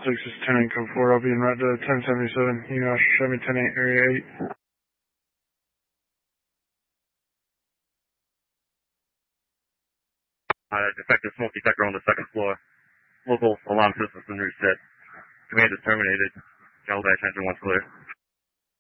6 is 10 code 4. I'll be en route to 1077. You know, show me 10-8, area 8. Defective smoke detector on the second floor. Local alarm system's been reset. Command is terminated. Calabash engine 1 clear.